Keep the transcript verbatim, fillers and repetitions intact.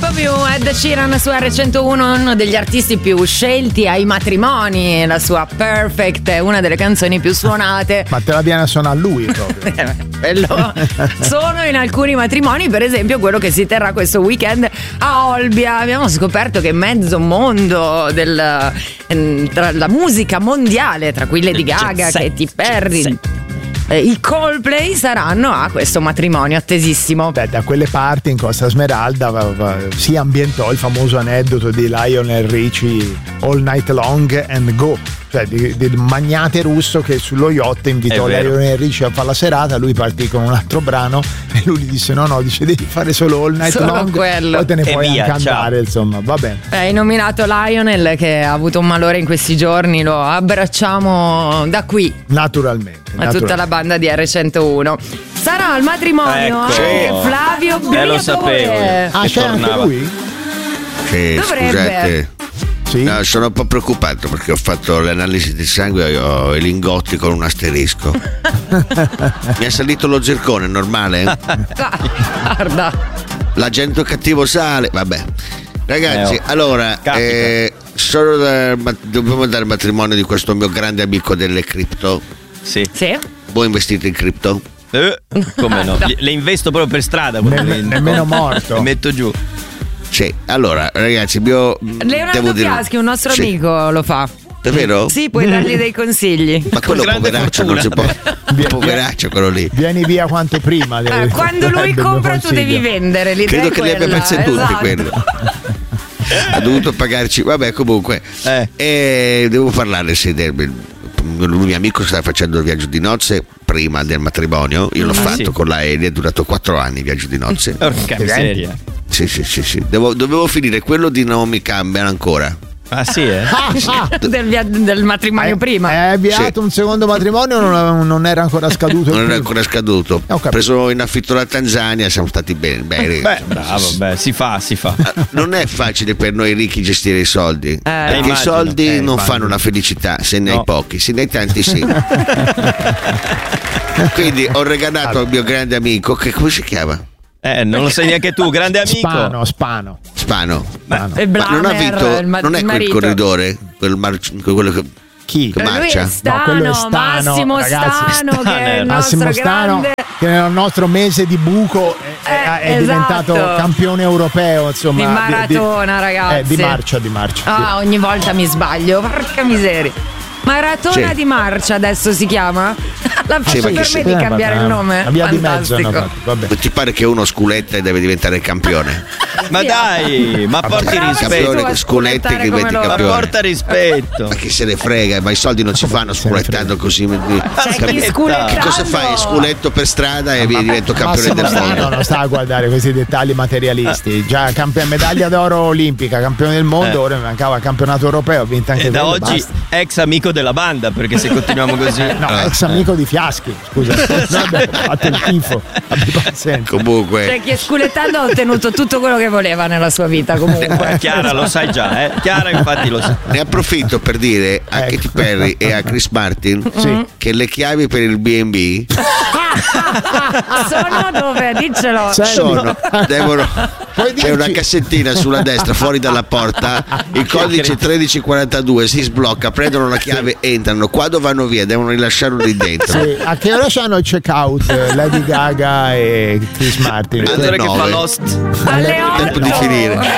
Love You, Ed Sheeran su erre centouno, uno degli artisti più scelti ai matrimoni. La sua Perfect è una delle canzoni più suonate. Ma te la viene a suonare lui proprio. Quello sono in alcuni matrimoni, per esempio quello che si terrà questo weekend a Olbia. Abbiamo scoperto che mezzo mondo del, tra la musica mondiale, tra cui Lady Gaga, Katy Perry, i Coldplay saranno a questo matrimonio attesissimo. Beh, da quelle parti in Costa Smeralda va, va, si ambientò il famoso aneddoto di Lionel Richie All Night Long and Go, cioè di, del magnate russo che sullo yacht invitò Lionel Richie a fare la serata. Lui partì con un altro brano e lui gli disse no no, dice devi fare solo All Night solo Long, quello. poi te ne E puoi via, anche andare, insomma, va bene. Hai nominato Lionel che ha avuto un malore in questi giorni, lo abbracciamo da qui naturalmente a tutta la banda di erre centouno. Sarà al matrimonio Ecco. anche Flavio Briatore. Eh, lo sapevo. Ah, c'è anche lui? Sì, Dovrebbe. scusate. Sì? No, sono un po' preoccupato perché ho fatto l'analisi del sangue e ho i lingotti con un asterisco. Mi è salito lo zircone, normale? Guarda. L'agente cattivo sale, vabbè. Ragazzi, Eh, oh. allora, Capita. eh, sono da- ma- dobbiamo andare al matrimonio di questo mio grande amico delle cripto. Sì. Sì? Voi investite in cripto? Eh, come no? Le- Le investo proprio per strada. Ne- le- nemmeno morto. Le metto giù. Sì, allora, ragazzi, il mio, Leonardo devo dire- Fiaschi, un nostro Sì. amico, lo fa. Davvero? Sì, puoi dargli dei consigli. Ma quello grande poveraccio non si può. Via- Poveraccio quello lì. Vieni via quanto prima. Eh, deve- quando lui del mio compra tu consiglio. devi vendere. L'idea Credo è che li abbia quella, perse tutti esatto. quello. Ha dovuto pagarci, vabbè, comunque. Eh. E devo parlare, sì, del, il mio amico stava facendo il viaggio di nozze prima del matrimonio. Io l'ho Ah, fatto sì. con la Eni, è durato quattro anni il viaggio di nozze. Porca miseria. Sì, sì, sì, sì. Devo- dovevo finire quello di Naomi Campbell ancora. Ah sì, eh? del, via- del matrimonio Eh, prima. È avviato Sì. un secondo matrimonio, non, non era ancora scaduto. il Non era primo. ancora scaduto. Ho Ho capito. preso in affitto la Tanzania, siamo stati bene. bene. Beh, bravo, beh, si fa, si fa. Non è facile per noi ricchi gestire i soldi. perché immagino. i soldi Eh, non immagino. fanno la felicità, se ne hai No. pochi, se ne hai tanti sì. Quindi ho regalato al mio grande amico, che come si chiama? Eh, non lo sai neanche tu, grande amico. Spano, Spano. Spano. Spano. Il Ma non ha Blamer, vinto, il ma- non è il quel marito. corridore, quel mar- quello che, Chi? che Lui è marcia. Stano, No, quello è Stano, Massimo ragazzi. Stano, che è il Massimo nostro Stano, grande che nel nostro mese di buco è, è- è Eh, diventato esatto. campione europeo, insomma, di maratona, di, ragazzi. eh, di marcia, di marcia. Ah, ogni volta mi sbaglio, porca miseria. Maratona Sì. di marcia adesso si chiama? La Sì, ci ma che permetti sì. di cambiare il nome? La via di mezzo hanno Fantastico. fatto, vabbè. Ti pare che uno sculetta e deve diventare campione? Ma dai, ma porti Prova rispetto. tu Campione a che sculetti sculettare che diventi come loro. Ma campione. porta rispetto. Ma chi se ne frega, ma i soldi non si fanno se ne sculettando così. C'è chi Capito? sculettando. Che cosa fai? Sculetto per strada e vi divento campione Massimo del Stano mondo. non sta a guardare questi dettagli materialisti. Già campione, medaglia d'oro olimpica, campione del mondo, Eh. ora mi mancava il campionato europeo, ha vinto anche E da quello, oggi basta. ex amico della banda, perché se continuiamo così. No, ex amico di Fiaschi, scusa. Noi abbiamo fatto il tifo. Abbi pazienza. Comunque, Cioè chi è sculettando ha ottenuto tutto quello che voleva nella sua vita comunque. Chiara lo sai già, eh? Chiara infatti lo sa. ne approfitto per dire a Ecco. Katy Perry e a Chris Martin Sì. che le chiavi per il B and B Sono dove? Diccelo. Senti, sono, devono, puoi c'è una dirci- cassettina sulla destra fuori dalla porta, il codice tredici quarantadue, si sblocca, prendono la chiave, entrano, quando vanno via devono rilasciarlo lì dentro. Sì, a che ora c'hanno il check out Lady Gaga e Chris Martin? Allora che nove. fa Lost. Alle Tempo di otto. finire.